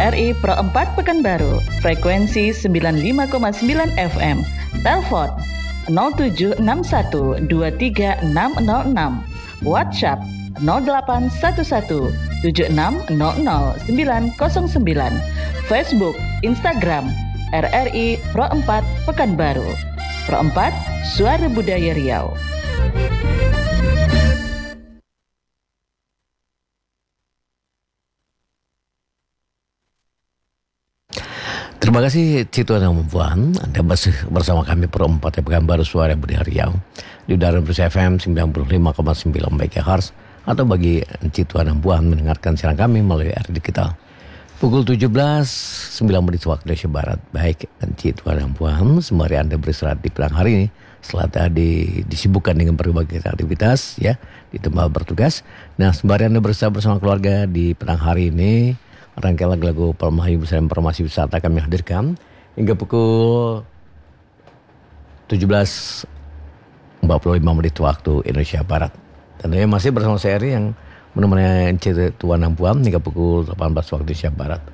RRI Pro 4 Pekanbaru, frekuensi 95,9 FM. Telepon 0761 23606. WhatsApp 0811 7600 909. Facebook, Instagram RRI Pro 4 Pekanbaru. Pro 4, Suara Budaya Riau. Terima kasih Cituan dan Puan. Anda masih bersama kami Pro 4 Pekanbaru Suara Budaya Riau di udara Bersih FM 95,9 MHz, atau bagi Cituan dan Puan mendengarkan siaran kami melalui RRI digital pukul 17.09 waktu Indonesia Barat. Baik Cituan dan Puan, sembari Anda beristirahat di petang hari ini setelah tadi disibukkan dengan berbagai aktivitas ya di tempat bertugas. Nah, sembari Anda beristirahat bersama keluarga di petang hari ini, rangkaian lagu-lagu Palmahayu bersama informasi wisata kami hadirkan hingga pukul 17.45 waktu Indonesia Barat. Tentunya masih bersama saya Eri yang menemani Cituan dan Puan hingga pukul 18 waktu Indonesia Barat.